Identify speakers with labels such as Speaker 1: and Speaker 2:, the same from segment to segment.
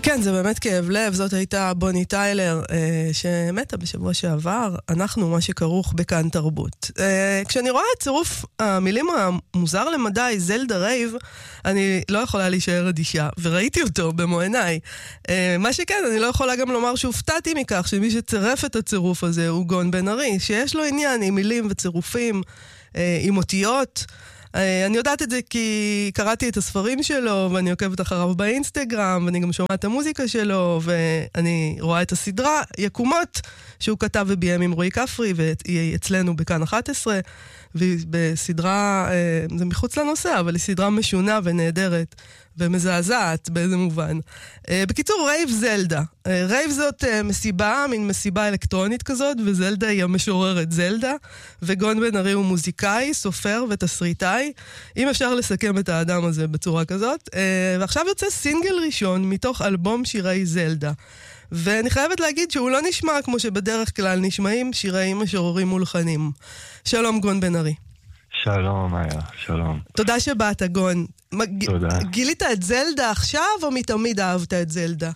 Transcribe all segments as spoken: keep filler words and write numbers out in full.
Speaker 1: כן, זה באמת כאב לב. זאת הייתה בוני טיילר, שמתה בשבוע שעבר. אנחנו, מה שכרוך בכאן תרבות. כשאני רואה את צירוף המילים המוזר למדי, זלדה רייב, אני לא יכולה להישאר אדישה, וראיתי אותו במו עיניי. מה שכן, אני לא יכולה גם לומר שהופתעתי מכך שמי שצירף את הצירוף הזה הוא גון בן ארי, שיש לו עניין עם מילים וצירופים, עם אותיות. אני יודעת את זה כי קראתי את הספרים שלו, ואני עוקבת אחריו באינסטגרם, ואני גם שומעת את המוזיקה שלו, ואני רואה את הסדרה יקומות שהוא כתב וביים עם רועי כפרי, והיא אצלנו בכאן אחת עשרה, והיא בסדרה, זה מחוץ לנושא, אבל היא סדרה משונה ונהדרת, ומזעזעת באיזה מובן. בקיצור, רייב זלדה. רייב זאת מסיבה, מין מסיבה אלקטרונית כזאת, וזלדה היא המשוררת זלדה, וגון בן ארי הוא מוזיקאי, סופר ותסריטאי, אם אפשר לסכם את האדם הזה בצורה כזאת. ועכשיו יוצא סינגל ראשון מתוך אלבום שירי זלדה. ואני חייבת להגיד שהוא לא נשמע כמו שבדרך כלל נשמעים שירי משוררים מולחנים. שלום גון בן ארי.
Speaker 2: שלום, מאיה, שלום.
Speaker 1: תודה שבאת, גון.
Speaker 2: תודה.
Speaker 1: גילית את זלדה עכשיו, או מתמיד אהבת את זלדה?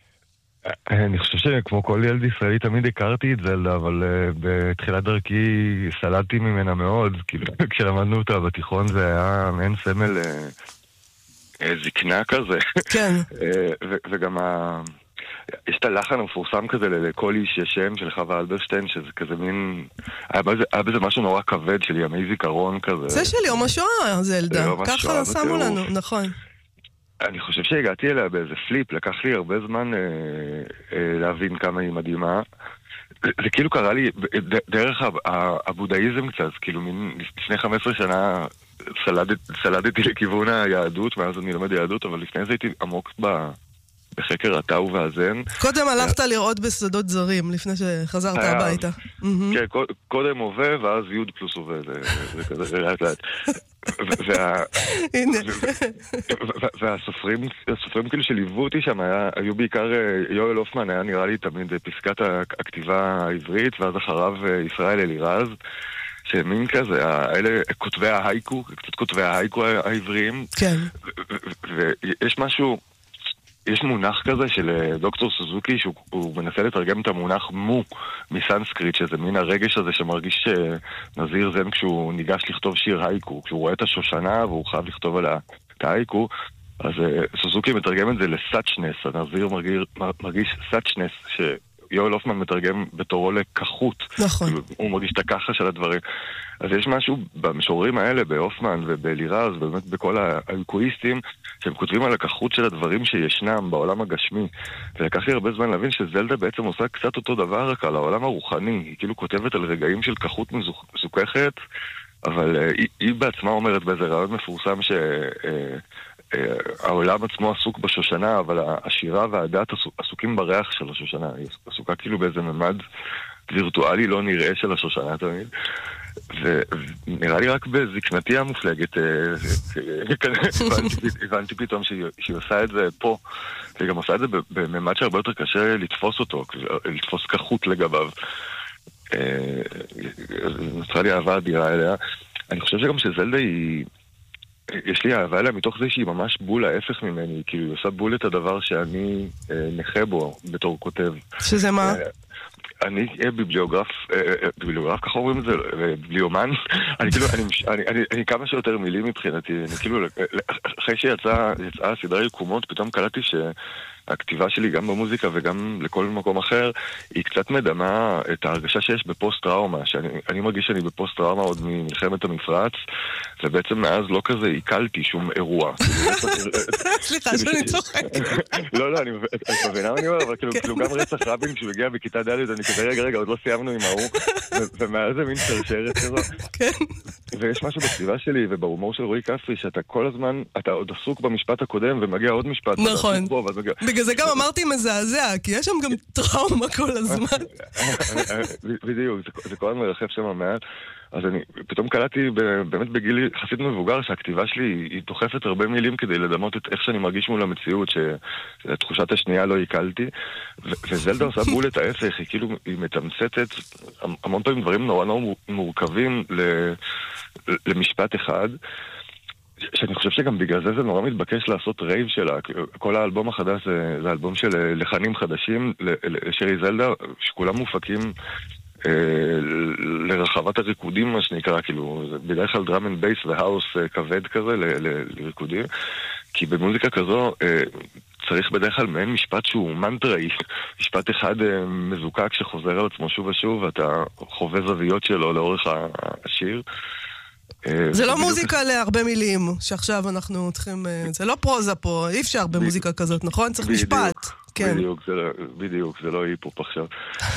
Speaker 2: אני חושב שכמו כל ילד ישראלי תמיד הכרתי את זלדה, אבל uh, בתחילת דרכי סלדתי ממנה מאוד. כאילו, כשלמדנו אותה בתיכון זה היה מעין סמל uh, זקנה כזה. כן. ו- וגם ה... יש את הלחן המפורסם כזה לכל איש ישם של חווה אלברשטיין, שזה כזה מין... היה בזה, היה בזה משהו נורא כבד של ימי זיכרון כזה.
Speaker 1: זה של יום השואה, זלדה. ככה שמו לנו, נכון.
Speaker 2: אני חושב שהגעתי אליה באיזה פליפ, לקח לי הרבה זמן אה, אה, להבין כמה היא מדהימה. זה, זה כאילו קרה לי ד, דרך הבודהיזם קצת, כאילו מין, לפני חמש עשרה שנה סלדת, סלדתי לכיוון היהדות, מאז אני לומד יהדות, אבל לפני זה הייתי עמוק ב... בחקר הטאו והזן.
Speaker 1: קודם הלכת לראות בשדות זרים, לפני שחזרת הביתה.
Speaker 2: כן, קודם הווה, ואז יוד פלוס הווה, זה כזה לאט לאט. והסופרים, הסופרים כאילו שליוו אותי שם, היו בעיקר, יואל הופמן היה נראה לי תמיד פסקת הכתיבה העברית, ואז אחריו ישראל אלירז, שמין כזה, האלה כותבי ההייקו, קצת כותבי ההייקו העבריים. כן. ויש משהו... יש מונח כזה של דוקטור סוזוקי, שהוא מנסה לתרגם את המונח מו מסנסקריט, שזה מין הרגש הזה שמרגיש נזיר זן כשהוא ניגש לכתוב שיר הייקו, כשהוא רואה את השושנה והוא חייב לכתוב על ההייקו, אז סוזוקי מתרגם את זה לסאצ'נס, הנזיר מרגיש, מרגיש סאצ'נס, שיואל הופמן מתרגם בתורו לכחות. נכון. הוא מרגיש את הככה של הדברים. אז יש משהו במשוררים האלה, בהופמן ובלירז, באמת בכל האלכויסטים, שהם כותבים על הכחות של הדברים שישנם בעולם הגשמי. ולקח לי הרבה זמן להבין שזלדה בעצם עושה קצת אותו דבר רק על העולם הרוחני. היא כאילו כותבת על רגעים של כחות מזוכחת, אבל uh, היא, היא בעצמה אומרת באיזה רעיון מפורסם שהעולם uh, uh, עצמו עסוק בשושנה, אבל השירה והדת עסוקים בריח של השושנה. היא עסוקה כאילו באיזה ממד וירטואלי לא נראה של השושנה תמיד. ונראה לי רק בזקנתי המופלגת הבנתי פתאום שהיא עושה את זה פה, והיא גם עושה את זה בממד שהרבה יותר קשה לתפוס אותו, לתפוס כחות לגביו. נוצרה לי אהבה אדירה אליה. אני חושב שגם שזלדה היא, יש לי אהבה אליה מתוך זה שהיא ממש בול ההפך ממני, כאילו היא עושה בול את הדבר שאני נכה בו בתור כותב. שזה מה? אני ביבליוגרף, ביבליוגרף, ככה אומרים את זה, ביבליומן, אני כאילו, אני כמה שיותר מילים מבחינתי, אני כאילו, אחרי שיצאה הסדרה יקומות, פתאום קלטתי שהכתיבה שלי גם במוזיקה וגם לכל מקום אחר, היא קצת מדמה את ההרגשה שיש בפוסט-טראומה, שאני מרגיש שאני בפוסט-טראומה עוד ממלחמת המפרץ, ובעצם מאז לא כזה עיקלתי שום אירוע.
Speaker 1: סליחה, שאני צוחק.
Speaker 2: לא, לא, אני מבינה מה אני אומר, אבל כאילו גם רצח רבין כשהוא הגיע בכיתה ד' אני כזה רגע רגע עוד לא סיימנו עם ההוא, ומאז זה מין שרשרת כזו. ויש משהו בסביבה שלי ובהומור של רועי כפרי שאתה כל הזמן, אתה עוד עסוק במשפט הקודם ומגיע עוד משפט.
Speaker 1: נכון. בגלל זה גם אמרתי מזעזע, כי יש שם גם טראומה כל הזמן.
Speaker 2: בדיוק, זה כל הזמן מרחב שם המעט. אז אני פתאום קלטתי באמת בגיל יחסית מבוגר שהכתיבה שלי היא דוחפת הרבה מילים כדי לדמות את איך שאני מרגיש מול המציאות, שתחושת השנייה לא עיקלתי, וזלדה עושה בול את ההפך, היא כאילו, היא מתמצתת המון פעמים דברים נורא נורא מורכבים למשפט אחד, שאני חושב שגם בגלל זה זה נורא מתבקש לעשות רייב שלה. כל האלבום החדש זה, זה אלבום של לחנים חדשים לשרי זלדה, שכולם מופקים אה, לרחבת הריקודים, מה שנקרא, כאילו, בדרך כלל דראם אנד בייס והאוס כבד כזה ל, ל, לריקודים, כי במוזיקה כזו אה, צריך בדרך כלל מעין משפט שהוא מנטראי, משפט אחד אה, מזוקק שחוזר על עצמו שוב ושוב, ואתה חווה זוויות שלו לאורך השיר.
Speaker 1: זה לא מוזיקה להרבה מילים, שעכשיו אנחנו צריכים... זה לא פרוזה פה, אי אפשר במוזיקה כזאת, נכון? צריך משפט.
Speaker 2: בדיוק, זה לא היפ-הופ עכשיו.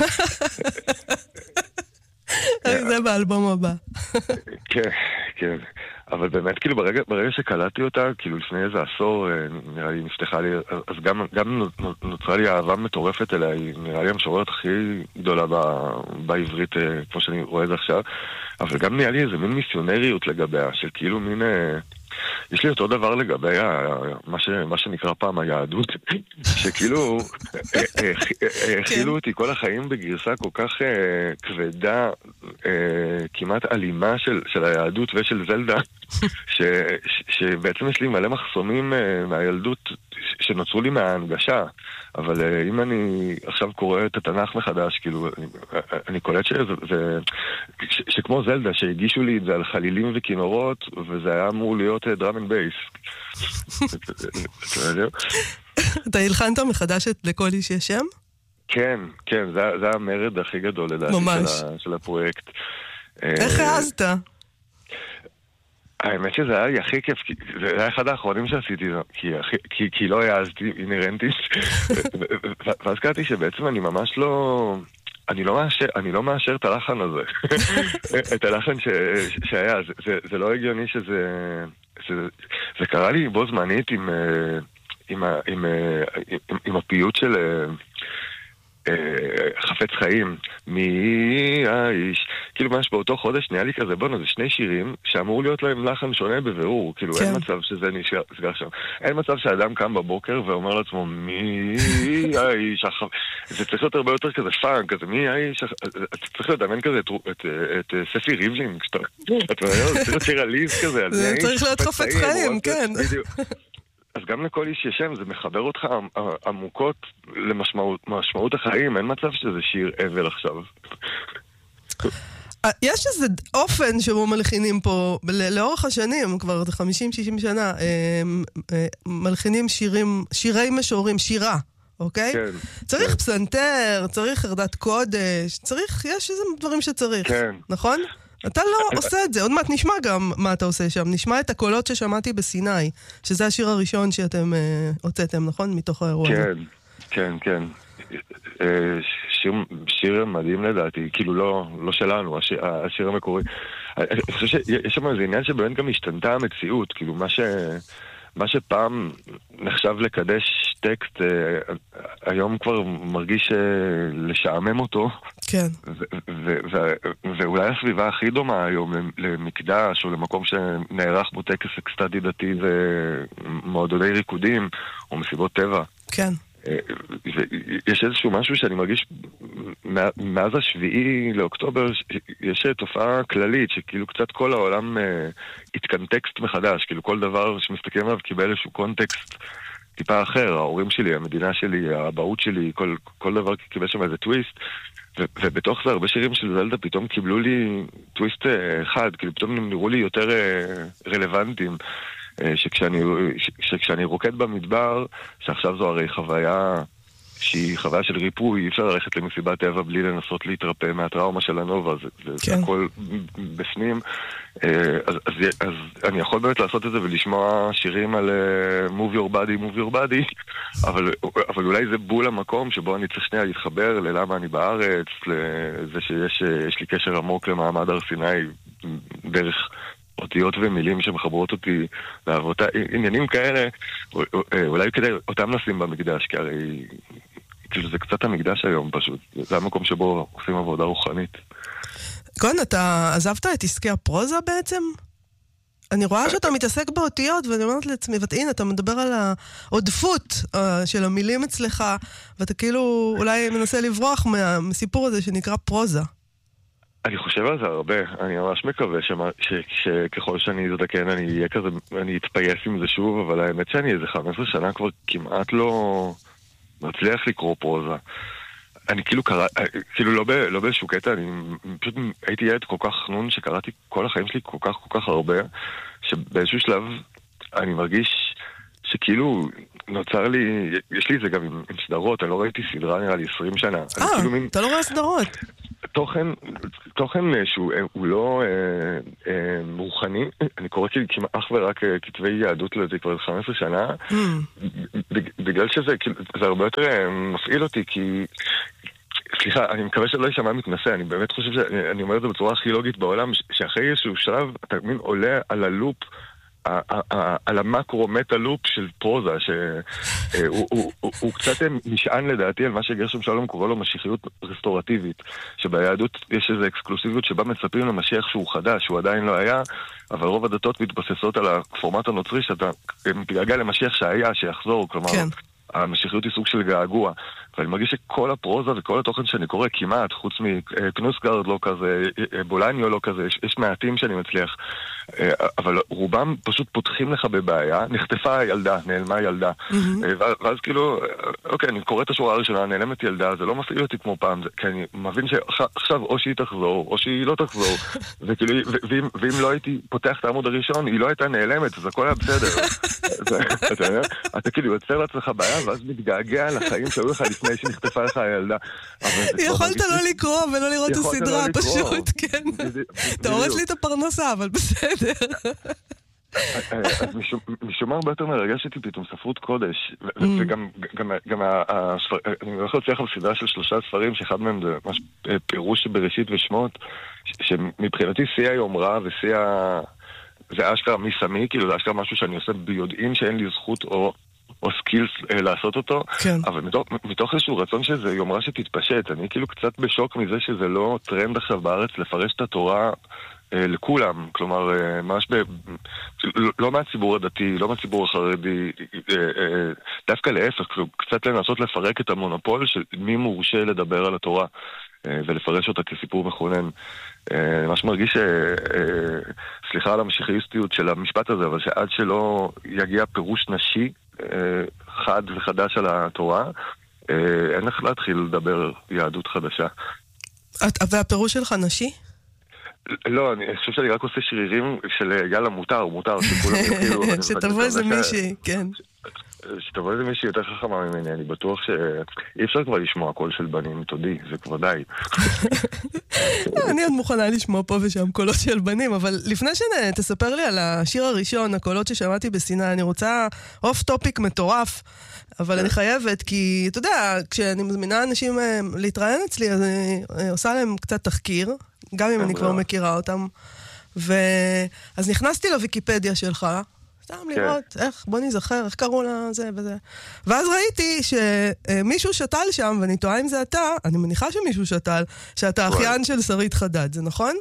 Speaker 1: זה באלבום הבא.
Speaker 2: כן, כן. אבל באמת, כאילו, ברגע, ברגע שקלטתי אותה, כאילו, לפני איזה עשור, נראה לי, נפתחה לי, אז גם, גם נוצרה לי אהבה מטורפת אליה, היא נראה לי המשוררת הכי גדולה בעברית, כמו שאני רואה את זה עכשיו, אבל גם נראה לי איזה מין מיסיונריות לגביה, של כאילו מין... יש לי אותו דבר לגבי מה, ש, מה שנקרא פעם היהדות, שכאילו הכילו אותי כל החיים בגרסה כל כך כבדה, כמעט אלימה של, של היהדות ושל זלדה, ש, ש, שבעצם יש לי מלא מחסומים מהילדות שנוצרו לי מההנגשה, אבל אם אני עכשיו קורא את התנ"ך מחדש, כאילו, אני, אני קולט שזה, זה, ש, שכמו זלדה, שהגישו לי את זה על חלילים וכינורות, וזה היה אמור להיות דראם אנד בייס.
Speaker 1: אתה הלחנת מחדש לכל איש יש שם?
Speaker 2: כן, כן, זה המרד הכי גדול לדעתי של הפרויקט.
Speaker 1: איך העזת?
Speaker 2: האמת שזה היה לי הכי כיף, זה היה אחד האחרונים שעשיתי, כי לא העזתי אינרנטית, ואז קראתי שבעצם אני ממש לא... אני לא מאשר, אני לא מאשר את הלחן הזה. את הלחן שהיה, זה לא הגיוני שזה... זה קרה לי בו זמנית עם הפיוט של חפץ חיים, מי האיש, כאילו ממש באותו חודש נהיה לי כזה, בואו, זה שני שירים שאמור להיות להם לחן שונה בבירור, כאילו אין מצב שזה נסגר שם, אין מצב שאדם קם בבוקר ואומר לעצמו מי האיש, זה צריך להיות הרבה יותר כזה פאנק, כזה מי האיש, אתה צריך לדמיין כזה את ספי ריבלין, אתה יודע, זה צריך להיות שיר עליז כזה,
Speaker 1: זה צריך להיות חפץ חיים, כן.
Speaker 2: אז גם לכל איש ישם, זה מחבר אותך עמוקות למשמעות החיים, אין מצב שזה שיר אבל עכשיו.
Speaker 1: יש איזה אופן שבו מלחינים פה, לאורך השנים, כבר חמישים שישים שנה, מלחינים שירים, שירי משוררים, שירה, אוקיי?
Speaker 2: כן.
Speaker 1: צריך פסנתר, צריך חרדת קודש, צריך, יש איזה דברים שצריך,
Speaker 2: כן.
Speaker 1: נכון? אתה לא עושה את זה, עוד מעט נשמע גם מה אתה עושה שם, נשמע את הקולות ששמעתי בסיני, שזה השיר הראשון שאתם הוצאתם, נכון? מתוך האירוע הזה.
Speaker 2: כן, כן, כן. שיר, שיר מדהים לדעתי, כאילו לא, לא שלנו, השיר, השיר המקורי. אני חושב שיש שם איזה עניין שבאמת גם השתנתה המציאות, כאילו מה ש... מה שפעם נחשב לקדש טקסט, היום כבר מרגיש לשעמם אותו.
Speaker 1: כן.
Speaker 2: ואולי הסביבה הכי דומה היום למקדש או למקום שנערך בו טקס אקסטטי דתי ומועדוני ריקודים או מסיבות טבע.
Speaker 1: כן.
Speaker 2: יש איזשהו משהו שאני מרגיש מאז השביעי לאוקטובר יש תופעה כללית שכאילו קצת כל העולם התקנטקסט מחדש, כאילו כל דבר שמסתכל עליו קיבל איזשהו קונטקסט טיפה אחר, ההורים שלי, המדינה שלי, האבהות שלי, כל, כל דבר קיבל שם איזה טוויסט, ו- ובתוך זה הרבה שירים של זלדה פתאום קיבלו לי טוויסט אחד, כאילו פתאום הם נראו לי יותר רלוונטיים. שכשאני, שכשאני רוקד במדבר, שעכשיו זו הרי חוויה שהיא חוויה של ריפוי, אי אפשר ללכת למסיבת טבע בלי לנסות להתרפא מהטראומה של הנובה, זה, זה, כן. זה הכל בפנים. אז, אז, אז אני יכול באמת לעשות את זה ולשמוע שירים על uh, move your body, move your body, אבל, אבל אולי זה בול המקום שבו אני צריך שנייה להתחבר ללמה אני בארץ, לזה שיש יש לי קשר עמוק למעמד הר סיני דרך אותיות ומילים שמחברות אותי לעבודה, עניינים כאלה, אולי כדי אותם נשים במקדש, כי הרי כאילו זה קצת המקדש היום פשוט, זה המקום שבו עושים עבודה רוחנית.
Speaker 1: קודם, אתה עזבת את עסקי הפרוזה בעצם? אני רואה שאתה מתעסק באותיות, ואני אומרת לעצמי, והנה, אתה מדבר על העודפות של המילים אצלך, ואתה כאילו אולי מנסה לברוח מהסיפור הזה שנקרא פרוזה.
Speaker 2: אני חושב על זה הרבה, אני ממש מקווה שמה, ש, שככל שאני אזדקן אני אהיה כזה, אני אתפייס עם זה שוב, אבל האמת שאני איזה חמש עשרה שנה כבר כמעט לא מצליח לקרוא פרוזה. אני כאילו קרא, כאילו לא, ב, לא באיזשהו קטע, אני פשוט הייתי ילד כל כך חנון שקראתי כל החיים שלי כל כך כל כך הרבה, שבאיזשהו שלב אני מרגיש שכאילו נוצר לי, יש לי את זה גם עם, עם סדרות, אני לא ראיתי סדרה נראה לי עשרים שנה.
Speaker 1: אה,
Speaker 2: כאילו מין,
Speaker 1: אתה לא רואה סדרות.
Speaker 2: תוכן, תוכן שהוא הוא לא אה, אה, רוחני, אני קורא כמעט אך ורק אה, כתבי יהדות לזה כבר חמש עשרה שנה,
Speaker 1: Mm.
Speaker 2: בגלל שזה זה הרבה יותר אה, מפעיל אותי, כי סליחה, אני מקווה שלא יישמע מתנשא, אני באמת חושב שאני אומר את זה בצורה הכי לוגית בעולם, שאחרי איזשהו שלב אתה מין עולה על הלופ, על המקרו-מטה לופ של פרוזה, שהוא קצת נשען לדעתי על מה שגרשום שלום קורא לו משיחיות רסטורטיבית, שביהדות יש איזו אקסקלוסיביות שבה מצפים למשיח שהוא חדש, שהוא עדיין לא היה, אבל רוב הדתות מתבססות על הפורמט הנוצרי שאתה מתגעגע למשיח שהיה, שיחזור, כלומר המשיחיות היא סוג של געגוע, ואני מרגיש שכל הפרוזה וכל התוכן שאני קורא כמעט, חוץ מקנוסגרד לא כזה, בולניו לא כזה, יש, יש מעטים שאני מצליח, אבל רובם פשוט פותחים לך בבעיה, נחטפה הילדה, נעלמה ילדה, mm-hmm. ואז כאילו, אוקיי, אני קורא את השורה הראשונה, נעלמת ילדה, זה לא מפעיל אותי כמו פעם, כי אני מבין שעכשיו או שהיא תחזור, או שהיא לא תחזור, וכאילו, ואם, ואם לא הייתי פותח את העמוד הראשון, היא לא הייתה נעלמת, אז הכל היה בסדר. אתה יודע? אתה כאילו יוצר לעצמך בעיה, ואז מתגעגע לחיים שהיו לך לפני שנחטפה לך הילדה.
Speaker 1: יכולת לא לקרוא ולא לראות את הסדרה, פשוט, כן. אתה הורס לי את הפרנסה, אבל בסדר.
Speaker 2: משום מה הרבה יותר מרגש אותי פתאום ספרות קודש, וגם אני הולך להצליח בסדרה של שלושה ספרים, שאחד מהם זה ממש פירוש בראשית ושמות, שמבחינתי שיא היומרה ושיא ה... זה אשכרה מי סמי, כאילו זה אשכרה משהו שאני עושה ביודעין שאין לי זכות או, או סקילס אה, לעשות אותו,
Speaker 1: כן.
Speaker 2: אבל מתוך, מתוך איזשהו רצון שזה יומרה שתתפשט, אני כאילו קצת בשוק מזה שזה לא טרנד עכשיו בארץ לפרש את התורה אה, לכולם, כלומר אה, ממש ב... לא, לא מהציבור הדתי, לא מהציבור החרדי, אה, אה, דווקא להפך, כאילו, קצת לנסות לפרק את המונופול של מי מורשה לדבר על התורה. ולפרש אותה כסיפור מכונן. מה שמרגיש, סליחה על המשיחיסטיות של המשפט הזה, אבל שעד שלא יגיע פירוש נשי חד וחדש על התורה, אין לך להתחיל לדבר יהדות חדשה.
Speaker 1: והפירוש שלך נשי?
Speaker 2: לא, אני חושב שאני רק עושה שרירים של יאללה מותר, מותר, שכולם יחילו.
Speaker 1: שתבוא איזה מישהי, כן.
Speaker 2: שתבוא איזה מישהי יותר חכמה ממני, אני בטוח שאי אפשר כבר לשמוע קול של בנים, תודי, זה כבר די.
Speaker 1: אני עוד מוכנה לשמוע פה ושם קולות של בנים, אבל לפני שתספר לי על השיר הראשון, הקולות ששמעתי בסיני, אני רוצה אוף טופיק מטורף, אבל אני חייבת, כי אתה יודע, כשאני מזמינה אנשים להתראיין אצלי, אז אני עושה להם קצת תחקיר, גם אם אני כבר מכירה אותם, אז נכנסתי לוויקיפדיה שלך, סתם לראות, איך, בוא נזכר, איך קראו לה זה וזה. ואז ראיתי שמישהו שתל שם, ואני טועה אם זה אתה, אני מניחה שמישהו שתל, שאתה אחיין של שרית חדד, זה נכון?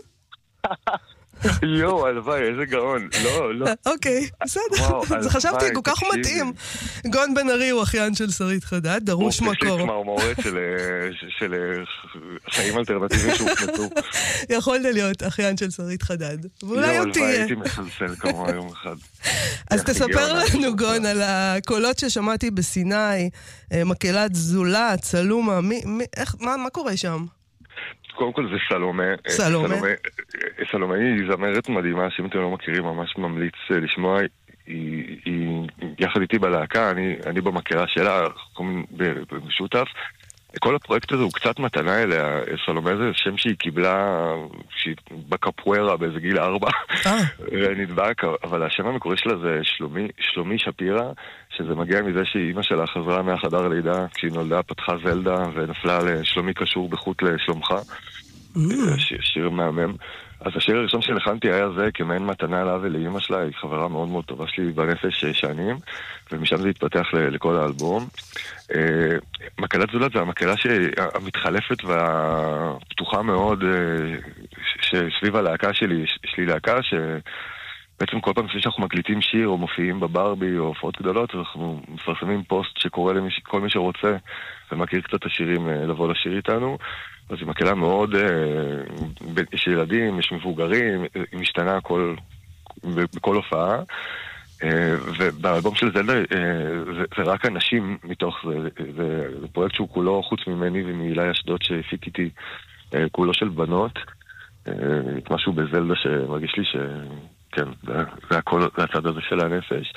Speaker 2: יואו, הלוואי, איזה גאון. לא, לא.
Speaker 1: אוקיי, בסדר. זה חשבתי, כל כך מתאים. גאון בן ארי הוא אחיין של שרית חדד, דרוש מקור.
Speaker 2: הוא פשוט מרמורת של חיים אלטרנטיביים שהוכנסו.
Speaker 1: יכולת להיות אחיין של שרית חדד. ואולי עוד תהיה.
Speaker 2: הלוואי, הייתי מחלסל כמה יום אחד.
Speaker 1: אז תספר לנו, גאון, על הקולות ששמעתי בסיני, מקהלת זולת, סלומה, מה קורה שם?
Speaker 2: קודם כל זה סלומה.
Speaker 1: סלומה.
Speaker 2: סלומה היא זמרת מדהימה, שאם אתם לא מכירים, ממש ממליץ לשמוע. היא, היא יחד איתי בלהקה, אני, אני במקהלה שלה, במשותף. כל הפרויקט הזה הוא קצת מתנה אליה. סלומה זה שם שהיא קיבלה שהיא בקפוארה באיזה גיל ארבע. נדבק, אבל השם המקורי שלה זה שלומי, שלומי שפירה, שזה מגיע מזה שאימא שלה חזרה מהחדר לידה, כשהיא נולדה פתחה זלדה ונפלה לשלומי קשור בחוט לשלומך. שיר מהמם. אז השיר הראשון שלחנתי היה זה כמעין מתנה לה ולאימא שלה, היא חברה מאוד מאוד טובה שלי בנפש שנים, ומשם זה התפתח לכל האלבום. מקהלת זולת זה המקהלה המתחלפת והפתוחה מאוד שסביב הלהקה שלי, יש לי להקה שבעצם כל פעם שאנחנו מקליטים שיר או מופיעים בברבי או הופעות גדולות, אנחנו מפרסמים פוסט שקורא לכל מי שרוצה ומכיר קצת השירים לבוא לשיר איתנו. אז היא מקהלה מאוד, יש ילדים, יש מבוגרים, היא משתנה הכל, בכל הופעה. ובאלבום של זלדה זה, זה רק אנשים מתוך זה, זה, זה פרויקט שהוא כולו חוץ ממני ומהילי אשדוד שהפיק איתי, כולו של בנות, משהו בזלדה שמרגיש לי שכן, זה, זה הכל, זה הצד הזה של הנפש.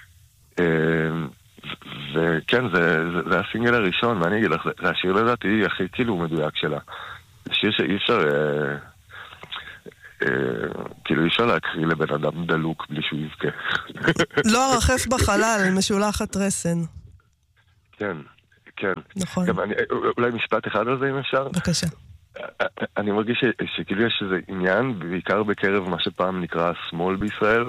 Speaker 2: וכן, זה, זה, זה הסינגל הראשון, מה אני אגיד לך, זה, זה השיר לדעתי הכי כאילו מדויק שלה. זה שיר שאי אפשר... כאילו אי אפשר להקריא לבן אדם דלוק בלי שהוא יזכה.
Speaker 1: לא הרחף בחלל, משולחת רסן.
Speaker 2: כן, כן.
Speaker 1: נכון.
Speaker 2: גם אני, אולי משפט אחד על זה אם אפשר?
Speaker 1: בבקשה.
Speaker 2: אני מרגיש שכאילו יש איזה עניין, בעיקר בקרב מה שפעם נקרא השמאל בישראל,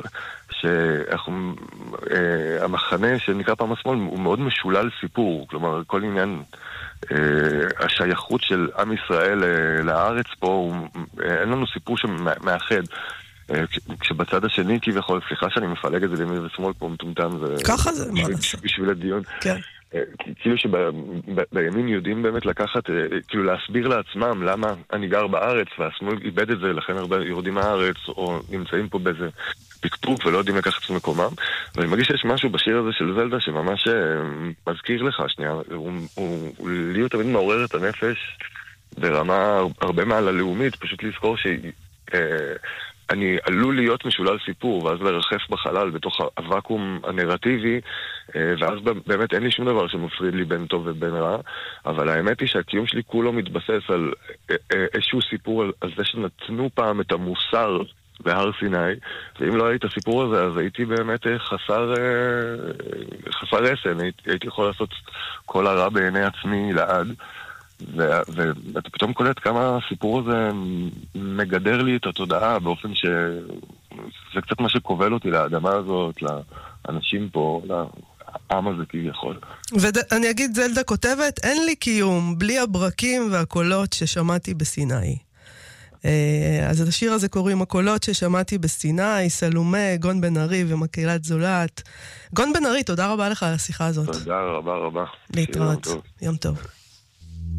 Speaker 2: שהמחנה שנקרא פעם השמאל הוא מאוד משולל סיפור, כלומר כל עניין השייכות של עם ישראל לארץ פה, אין לנו סיפור שמאחד. כשבצד השני כביכול, סליחה שאני מפלג את זה לימין ושמאל פה מטומטם,
Speaker 1: ככה זה, מה לעשות?
Speaker 2: בשביל הדיון.
Speaker 1: כן.
Speaker 2: כאילו שבימין יודעים באמת לקחת, כאילו להסביר לעצמם למה אני גר בארץ והשמאל איבד את זה, לכן הרבה יורדים מהארץ או נמצאים פה באיזה פקפוק ולא יודעים לקחת את מקומם. ואני מרגיש שיש משהו בשיר הזה של זלדה שממש מזכיר לך שנייה, הוא לי הוא תמיד מעורר את הנפש ברמה הרבה מעל הלאומית, פשוט לזכור ש... אני עלול להיות משולל סיפור, ואז לרחף בחלל בתוך הוואקום הנרטיבי, ואז באמת אין לי שום דבר שמפריד לי בין טוב ובין רע, אבל האמת היא שהקיום שלי כולו מתבסס על איזשהו סיפור על זה שנתנו פעם את המוסר בהר סיני, ואם לא הייתי הסיפור הזה, אז הייתי באמת חסר, חסר רסן, הייתי יכול לעשות כל הרע בעיני עצמי לעד. ואתה פתאום קולט כמה הסיפור הזה מגדר לי את התודעה באופן ש... זה קצת מה שקובל אותי לאדמה הזאת, לאנשים פה, לעם הזה כביכול.
Speaker 1: ואני אגיד, זלדה כותבת, אין לי קיום בלי הברקים והקולות ששמעתי בסיני. אז את השיר הזה קוראים הקולות ששמעתי בסיני, סלומה, גון בן ארי ומקהלת זולת. גון בן ארי, תודה רבה לך על השיחה הזאת.
Speaker 2: תודה רבה רבה.
Speaker 1: להתראות. יום טוב.